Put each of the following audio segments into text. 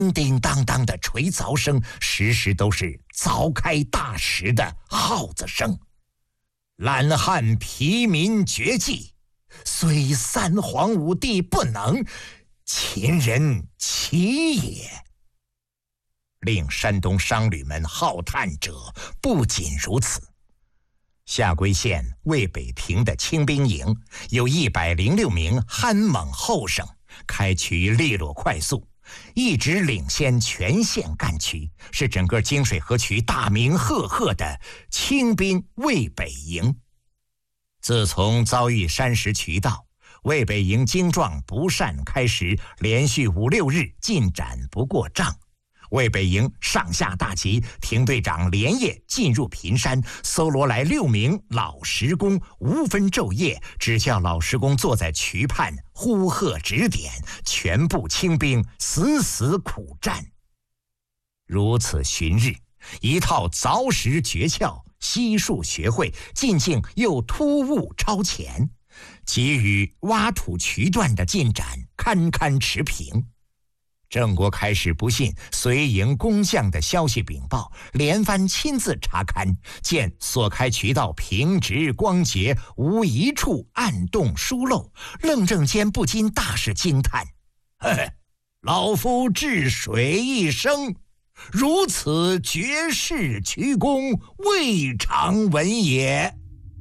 叮当当的锤凿声，时时都是凿开大石的号子声。懒汉疲民绝技，虽三皇五帝不能，秦人奇也。令山东商旅们好叹者不仅如此，下归县渭北亭的清兵营有106名憨猛后生，开渠利落快速，一直领先全县干渠，是整个泾水河渠大名赫赫的清兵渭北营。自从遭遇山石渠道，渭北营精壮不善开始，连续5、6日进展不过丈。渭北营上下大急，亭队长连夜进入平山，搜罗来6名老石工，无分昼夜，只叫老石工坐在渠畔呼喝指点，全部清兵死死苦战。如此旬日，一套凿石诀窍悉数学会，进境又突兀超前，即与挖土渠段的进展堪堪持平。郑国开始不信随营工匠的消息禀报，连番亲自查勘，见所开渠道平直光洁，无一处暗洞疏漏，愣怔间不禁大是惊叹：老夫治水一生，如此绝世渠工，未尝闻也。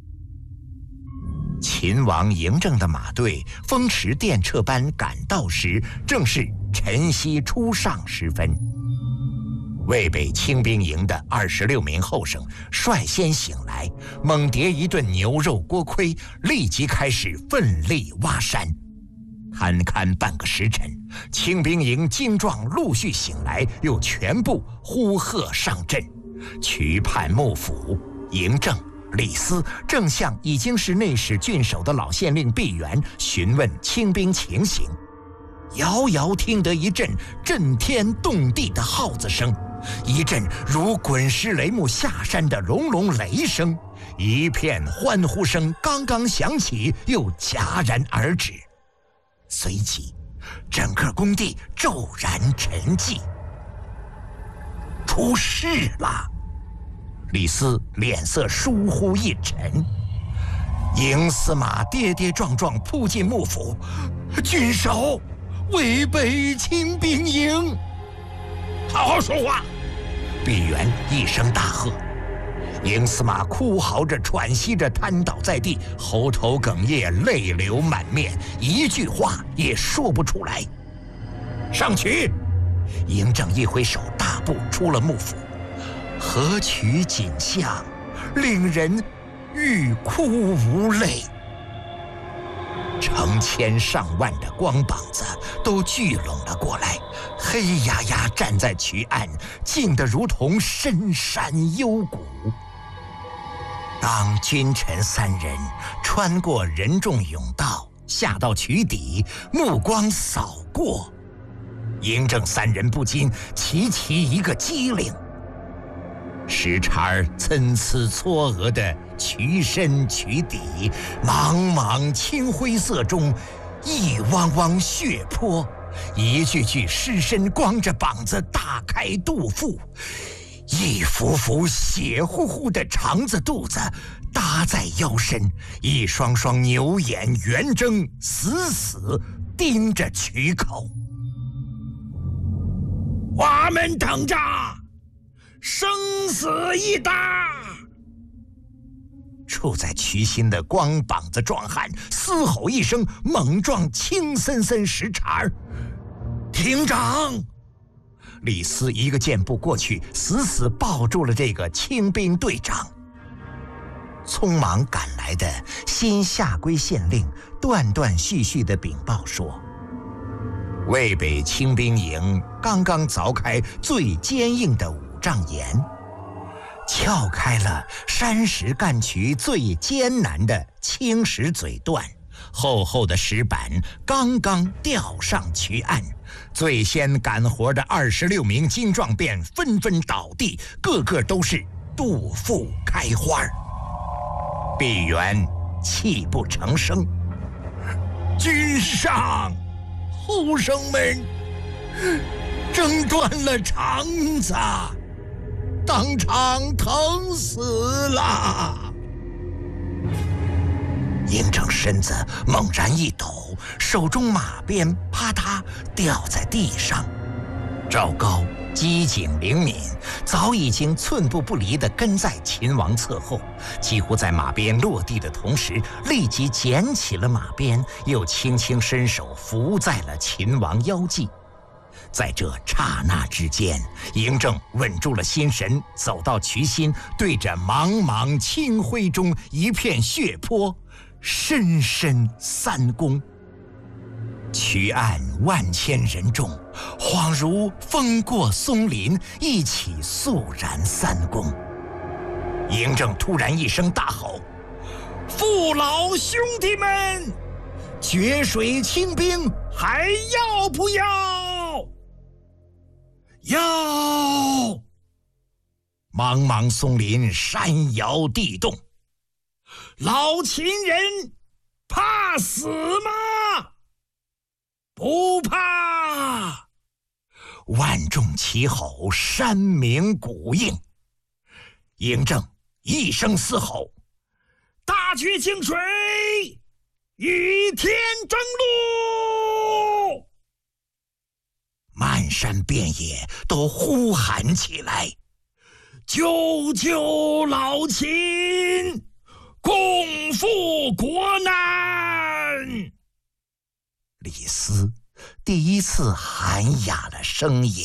秦王嬴政的马队风驰电掣般赶到时，正是晨曦初上时分。渭北清兵营的26名后生率先醒来，猛叠一顿牛肉锅盔，立即开始奋力挖山。堪半个时辰，清兵营精壮陆续醒来，又全部呼喝上阵。渠畔幕府嬴政、李斯、正相已经是内史郡守的老县令毕沅询问清兵情形，遥遥听得一阵震天动地的号子声，一阵如滚石雷木下山的隆隆雷声，一片欢呼声刚刚响起，又戛然而止。随即整个工地骤然沉寂。出事了！李斯脸色疏忽一沉，嬴司马跌跌撞撞扑进幕府，郡守，渭北清兵营！好好说话！毕沅一声大喝。嬴司马哭嚎着喘息着瘫倒在地，喉头哽咽，泪流满面，一句话也说不出来。上渠！嬴政一挥手，大步出了幕府。河渠景象令人欲哭无泪，成千上万的光膀子都聚拢了过来，黑压压站在渠岸，静得如同深山幽谷。当君臣3人穿过人众甬道，下到渠底，目光扫过，嬴政3人不禁齐一个机灵。石茬参差错额的渠身渠底，茫茫青灰色中，一汪汪血泊，一具具尸身光着膀子大开肚腹，一幅幅血乎乎的肠子肚子搭在腰身，一双双牛眼圆睁，死死盯着渠口。我们等着，生死一打！处在渠心的光膀子壮汉嘶吼一声，猛撞青森森石茬。亭长！李斯一个箭步过去，死死抱住了这个清兵队长。匆忙赶来的新下归县令断断续续地禀报说，渭北清兵营刚刚凿开最坚硬的5丈岩，撬开了山石干渠最艰难的青石嘴段，厚厚的石板刚刚吊上渠岸，最先赶活的26名精壮便纷纷倒地，个个都是肚腹开花。毕沅泣不成声：君上，后生们挣断了肠子，当场疼死了。嬴政身子猛然一抖，手中马鞭啪嗒掉在地上。赵高机警灵敏，早已经寸步不离地跟在秦王侧后，几乎在马鞭落地的同时，立即捡起了马鞭，又轻轻伸手扶在了秦王腰际。在这刹那之间，嬴政稳住了心神，走到渠心，对着茫茫青灰中一片血泊，深深三躬。渠岸万千人众，恍如风过松林，一起肃然三躬。嬴政突然一声大吼：“父老兄弟们，决水清兵还要不要？”要！茫茫松林，山摇地动。老秦人怕死吗？不怕！万众齐吼，山鸣谷应。嬴政一声嘶吼：“大举清水，与天争路！”漫山遍野都呼喊起来：“救救老秦，共赴国难！”李斯第一次喊哑了声音。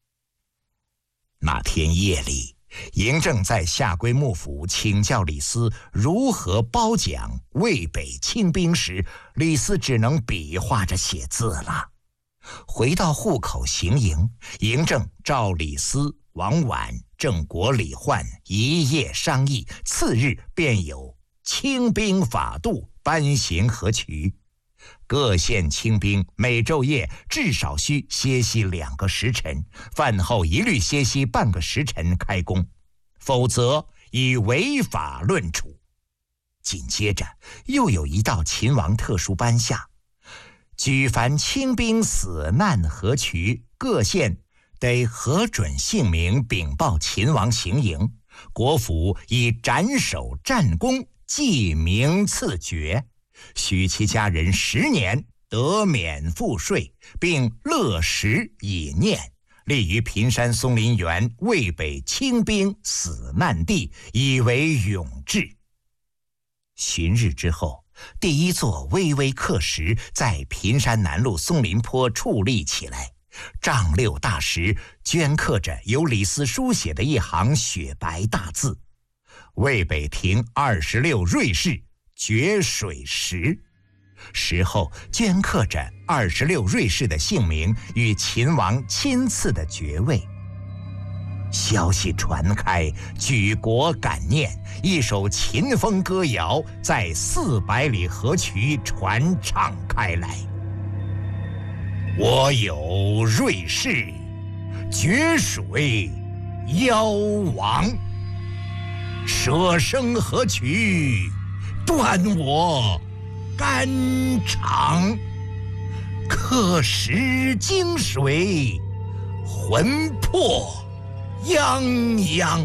那天夜里，嬴政在下归幕府请教李斯如何褒奖渭北清兵时，李斯只能比划着写字了。回到户口行营，嬴政召李斯、王绾、郑国、李焕一夜商议，次日便有清兵法度颁行河渠。各县清兵每昼夜至少需歇息2个时辰，饭后一律歇息半个时辰开工，否则以违法论处。紧接着又有一道秦王特殊颁下：举凡清兵死难河渠，各县得核准姓名禀报秦王行营，国府以斩首战功记名赐爵，许其家人10年得免赋税，并乐食以念，立于平山松林园渭北清兵死难地，以为永志。旬日之后，第一座巍巍刻石在平山南路松林坡矗立起来，丈6大石镌刻着由李斯书写的一行雪白大字：渭北亭26瑞士决水石。石后镌刻着26瑞士的姓名与秦王亲赐的爵位。消息传开，举国感念，一首秦风歌谣在400里河渠传唱开来：我有瑞士，决水妖王，舍生河渠，断我肝肠，刻石经水，魂魄泱泱。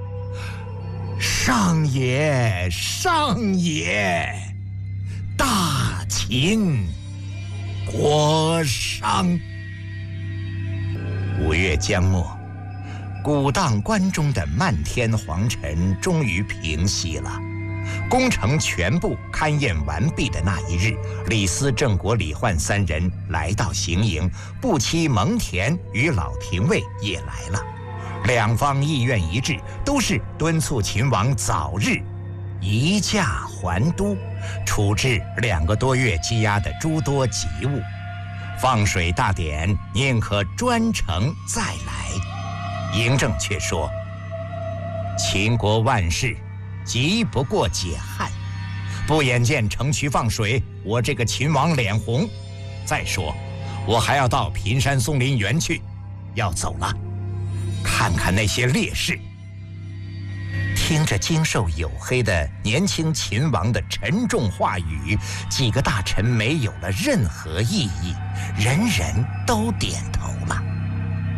上也上也，大秦国殇。5月将末，鼓荡关中的漫天黄尘终于平息了。工程全部勘验完毕的那一日，李斯、郑国、李焕3人来到行营，步骑蒙恬与老廷尉也来了。两方意愿一致，都是敦促秦王早日移驾还都，处置2个多月积压的诸多急务。放水大典宁可专程再来。嬴政却说：秦国万事急不过解旱，不眼见城渠放水，我这个秦王脸红。再说我还要到平山松林园去，要走了，看看那些烈士。听着精瘦黝黑的年轻秦王的沉重话语，几个大臣没有了任何异议，人人都点头了。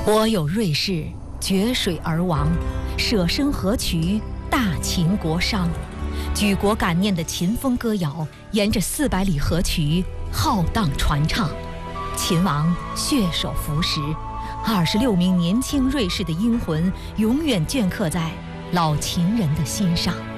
我有瑞士，决水而亡，舍身何取？大秦国殇。举国感念的秦风歌谣，沿着400里河渠浩荡传唱。秦王血手服食，26名年轻瑞士的英魂永远镌刻在老秦人的心上。